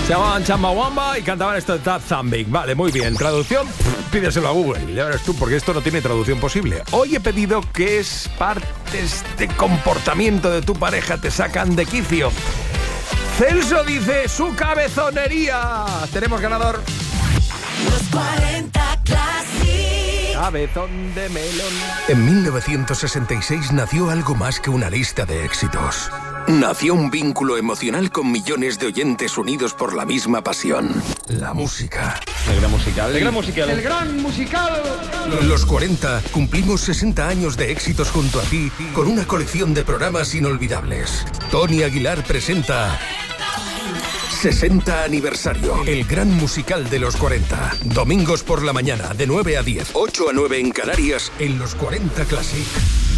Se llamaban Chambawamba y cantaban esto de Tad Zambik. Vale, muy bien. Traducción, pídeselo a Google. Ya verás tú, porque esto no tiene traducción posible. Hoy he pedido que partes de comportamiento de tu pareja te sacan de quicio. Celso dice su cabezonería. Tenemos ganador. Los 40 Classic. Cabezón de melón. En 1966 nació algo más que una lista de éxitos. Nació un vínculo emocional con millones de oyentes unidos por la misma pasión. La música. El gran musical. El gran musical. El gran musical. Los 40 cumplimos 60 años de éxitos junto a ti con una colección de programas inolvidables. Tony Aguilar presenta 60 aniversario. El gran musical de los 40. Domingos por la mañana, de 9 a 10. 8 a 9 en Canarias, en los 40 Classic.